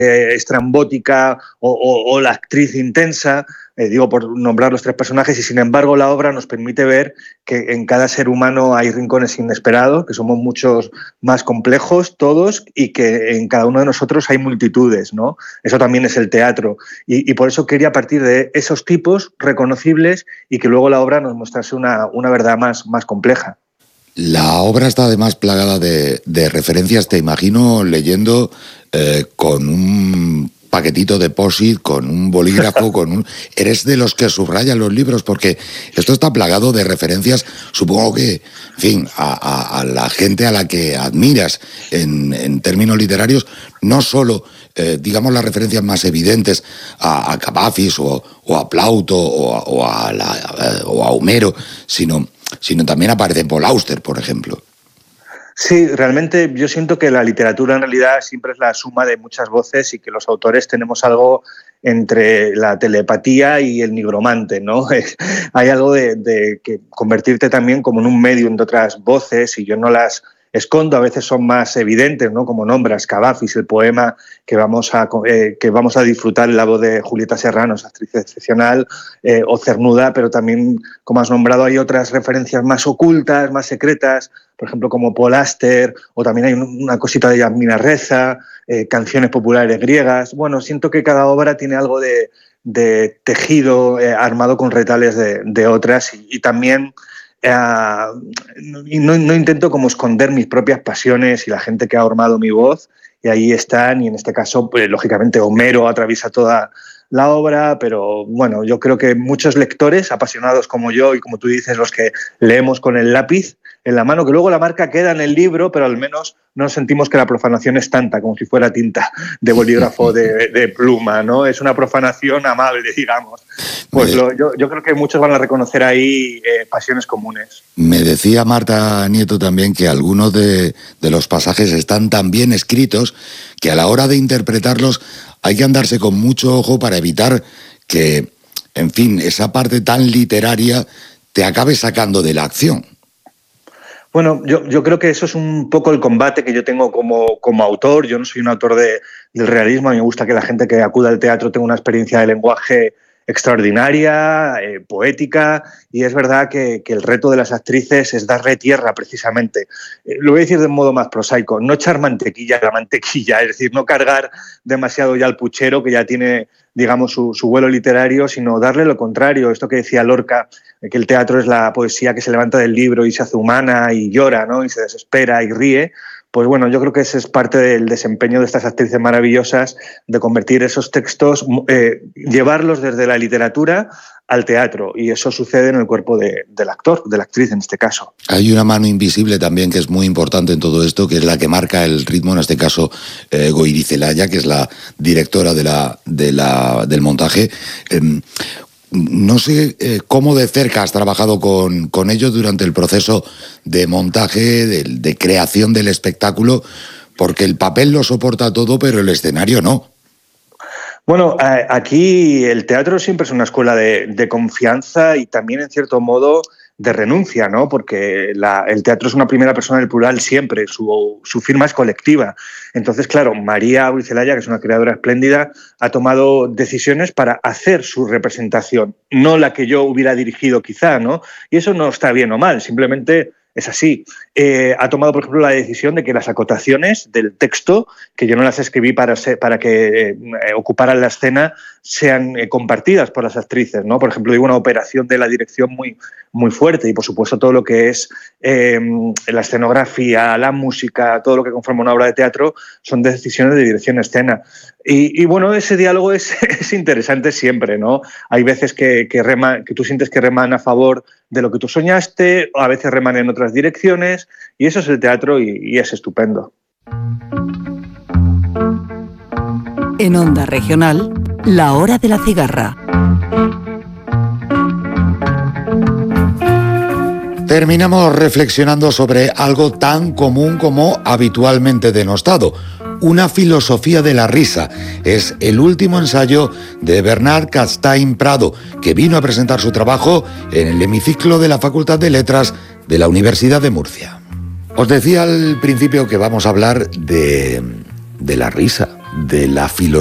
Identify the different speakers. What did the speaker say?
Speaker 1: estrambótica o la actriz intensa, digo por nombrar los tres personajes, y sin embargo la obra nos permite ver que en cada ser humano hay rincones inesperados, que somos muchos más complejos todos y que en cada uno de nosotros hay multitudes, ¿no? Eso también es el teatro y por eso quería partir de esos tipos reconocibles y que luego la obra nos mostrase una verdad más compleja.
Speaker 2: La obra está además plagada de referencias, te imagino leyendo con un paquetito de post-it, con un bolígrafo, ¿Eres de los que subrayan los libros? Porque esto está plagado de referencias, supongo que, en fin, a la gente a la que admiras en términos literarios, no solo, digamos, las referencias más evidentes a Cavafis o a Plauto o a Homero, sino también aparece Paul Auster, por ejemplo.
Speaker 1: Sí, realmente yo siento que la literatura en realidad siempre es la suma de muchas voces y que los autores tenemos algo entre la telepatía y el nigromante, ¿no? Hay algo de que convertirte también como en un medio entre otras voces, y yo no las escondo, a veces son más evidentes, ¿no? Como nombras Cavafis, el poema que vamos a disfrutar en la voz de Julieta Serrano, esa actriz excepcional, o Cernuda, pero también, como has nombrado, hay otras referencias más ocultas, más secretas, por ejemplo, como Paul Auster, o también hay una cosita de Yasmina Reza, canciones populares griegas. Bueno, siento que cada obra tiene algo de tejido armado con retales de otras y también... y no intento como esconder mis propias pasiones y la gente que ha formado mi voz, y ahí están, y en este caso, pues, lógicamente Homero atraviesa toda la obra, pero bueno, yo creo que muchos lectores apasionados como yo y como tú dices, los que leemos con el lápiz en la mano, que luego la marca queda en el libro, pero al menos no sentimos que la profanación es tanta, como si fuera tinta de bolígrafo de pluma, ¿no? Es una profanación amable, digamos. Pues yo creo que muchos van a reconocer ahí pasiones comunes.
Speaker 2: Me decía Marta Nieto también que algunos de los pasajes están tan bien escritos que a la hora de interpretarlos hay que andarse con mucho ojo para evitar que, en fin, esa parte tan literaria te acabe sacando de la acción.
Speaker 1: Bueno, yo creo que eso es un poco el combate que yo tengo como autor. Yo no soy un autor del realismo. A mí me gusta que la gente que acuda al teatro tenga una experiencia de lenguaje extraordinaria, poética, y es verdad que el reto de las actrices es darle tierra, precisamente. Lo voy a decir de un modo más prosaico, no echar mantequilla a la mantequilla, es decir, no cargar demasiado ya al puchero que ya tiene, digamos, su vuelo literario, sino darle lo contrario, esto que decía Lorca, que el teatro es la poesía que se levanta del libro y se hace humana y llora, ¿no? Y se desespera y ríe. Pues bueno, yo creo que ese es parte del desempeño de estas actrices maravillosas, de convertir esos textos, llevarlos desde la literatura al teatro, y eso sucede en el cuerpo del actor, de la actriz en este caso.
Speaker 2: Hay una mano invisible también que es muy importante en todo esto, que es la que marca el ritmo, en este caso Goiri Zelaya, que es la directora del montaje. No sé cómo de cerca has trabajado con ellos durante el proceso de montaje, de creación del espectáculo, porque el papel lo soporta todo, pero el escenario no.
Speaker 1: Bueno, aquí el teatro siempre es una escuela de confianza y también, en cierto modo, de renuncia, ¿no? Porque el teatro es una primera persona del plural siempre, su firma es colectiva. Entonces, claro, María Goiri-Zelaya, que es una creadora espléndida, ha tomado decisiones para hacer su representación, no la que yo hubiera dirigido quizá, ¿no? Y eso no está bien o mal, simplemente es así. Ha tomado, por ejemplo, la decisión de que las acotaciones del texto, que yo no las escribí para que ocuparan la escena, sean compartidas por las actrices, ¿no? Por ejemplo, digo, una operación de la dirección muy fuerte, y por supuesto todo lo que es la escenografía, la música, todo lo que conforma una obra de teatro son decisiones de dirección de escena. Y bueno, ese diálogo es interesante siempre, ¿no? Hay veces que tú sientes que reman a favor de lo que tú soñaste, o a veces reman en otras direcciones, y eso es el teatro y es estupendo.
Speaker 3: En Onda Regional, La Hora de la Cigarra.
Speaker 2: Terminamos reflexionando sobre algo tan común como habitualmente denostado: una filosofía de la risa. Es el último ensayo de Bernard Castaing Prado, que vino a presentar su trabajo en el hemiciclo de la Facultad de Letras de la Universidad de Murcia. Os decía al principio que vamos a hablar de de la risa, de la filosofía